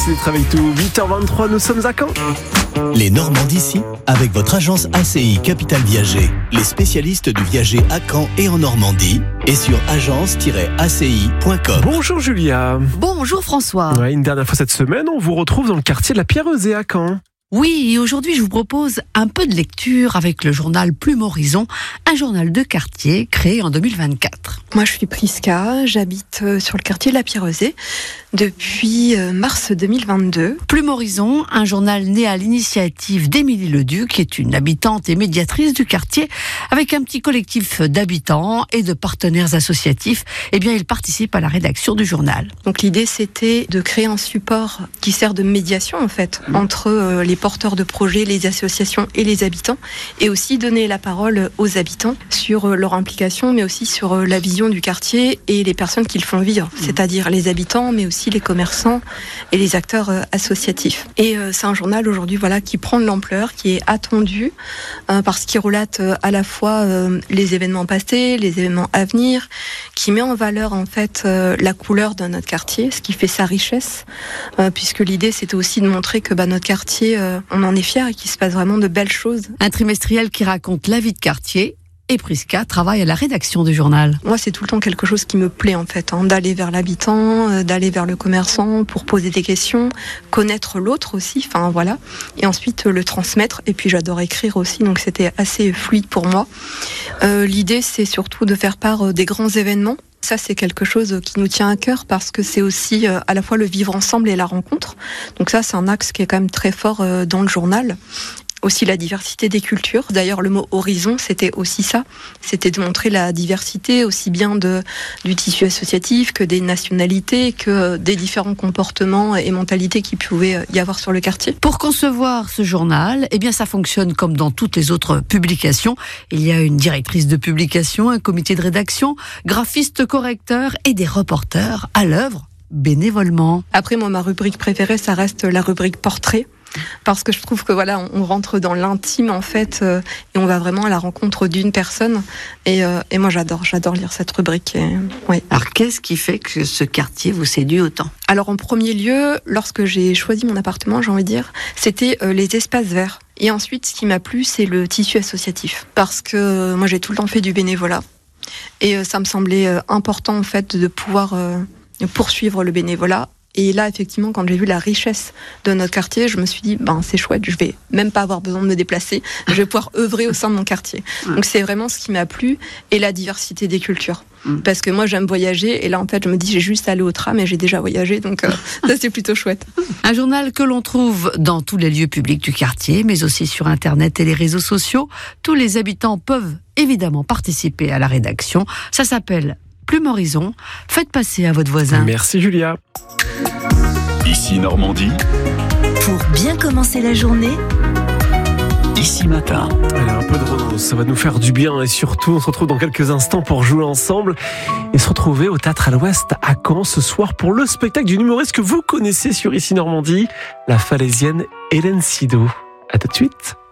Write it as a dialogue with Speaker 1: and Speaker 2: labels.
Speaker 1: Merci d'être avec nous. 8h23, nous sommes à Caen.
Speaker 2: Les Normands d'ici, avec votre agence ACI Capital Viager. Les spécialistes du viager à Caen et en Normandie. Et sur agence-aci.com.
Speaker 1: Bonjour Julia.
Speaker 3: Bonjour François.
Speaker 1: Ouais, une dernière fois cette semaine, on vous retrouve dans le quartier de la Pierreusée à Caen.
Speaker 3: Oui, et aujourd'hui je vous propose un peu de lecture avec le journal Plume Horizon, un journal de quartier créé en 2024.
Speaker 4: Moi je suis Prisca, j'habite sur le quartier de la Pierreusée depuis mars 2022.
Speaker 3: Plume Horizon, un journal né à l'initiative d'Émilie Leduc, qui est une habitante et médiatrice du quartier, avec un petit collectif d'habitants et de partenaires associatifs. Eh bien, il participe à la rédaction du journal.
Speaker 4: Donc l'idée c'était de créer un support qui sert de médiation en fait entre les porteurs de projets, les associations et les habitants, et aussi donner la parole aux habitants sur leur implication, mais aussi sur la vision du quartier et les personnes qui le font vivre, c'est-à-dire les habitants, mais aussi les commerçants et les acteurs associatifs. Et c'est un journal aujourd'hui qui prend de l'ampleur, qui est attendu, parce qu'il relate à la fois les événements passés, les événements à venir, qui met en valeur en fait la couleur de notre quartier, ce qui fait sa richesse, puisque l'idée c'était aussi de montrer que notre quartier, on en est fiers et qu'il se passe vraiment de belles choses.
Speaker 3: Un trimestriel qui raconte la vie de quartier. Et Prisca travaille à la rédaction du journal.
Speaker 4: Moi, c'est tout le temps quelque chose qui me plaît en fait, d'aller vers l'habitant, d'aller vers le commerçant pour poser des questions, connaître l'autre aussi, et ensuite le transmettre. Et puis j'adore écrire aussi, donc c'était assez fluide pour moi. L'idée, c'est surtout de faire part des grands événements. Ça, c'est quelque chose qui nous tient à cœur parce que c'est aussi à la fois le vivre ensemble et la rencontre. Donc ça, c'est un axe qui est quand même très fort dans le journal. Aussi la diversité des cultures. D'ailleurs, le mot horizon, c'était aussi ça. C'était de montrer la diversité aussi bien du tissu associatif que des nationalités, que des différents comportements et mentalités qu'il pouvait y avoir sur le quartier.
Speaker 3: Pour concevoir ce journal, ça fonctionne comme dans toutes les autres publications. Il y a une directrice de publication, un comité de rédaction, graphistes, correcteurs et des reporters à l'œuvre bénévolement.
Speaker 4: Après, moi, ma rubrique préférée, ça reste la rubrique portrait. Parce que je trouve que on rentre dans l'intime en fait et on va vraiment à la rencontre d'une personne et moi j'adore lire cette rubrique.
Speaker 3: Alors qu'est-ce qui fait que ce quartier vous séduit autant ?
Speaker 4: Alors en premier lieu, lorsque j'ai choisi mon appartement, j'ai envie de dire, c'était les espaces verts. Et ensuite, ce qui m'a plu, c'est le tissu associatif. Parce que moi j'ai tout le temps fait du bénévolat et ça me semblait important en fait de pouvoir poursuivre le bénévolat. Et là, effectivement, quand j'ai vu la richesse de notre quartier, je me suis dit, c'est chouette, je vais même pas avoir besoin de me déplacer, je vais pouvoir œuvrer au sein de mon quartier. Donc c'est vraiment ce qui m'a plu, et la diversité des cultures. Parce que moi, j'aime voyager, et là, en fait, je me dis, j'ai juste à aller au tram, et j'ai déjà voyagé, donc ça, c'est plutôt chouette.
Speaker 3: Un journal que l'on trouve dans tous les lieux publics du quartier, mais aussi sur Internet et les réseaux sociaux. Tous les habitants peuvent évidemment participer à la rédaction. Ça s'appelle Plume Horizon. Faites passer à votre voisin.
Speaker 1: Merci Julia.
Speaker 5: Ici Normandie.
Speaker 6: Pour bien commencer la journée,
Speaker 5: Ici Matin.
Speaker 1: Allez, un peu de repos, ça va nous faire du bien et surtout on se retrouve dans quelques instants pour jouer ensemble et se retrouver au Théâtre à l'Ouest à Caen ce soir pour le spectacle d'une humoriste que vous connaissez sur Ici Normandie, la Falaisienne Hélène Sido. À tout de suite.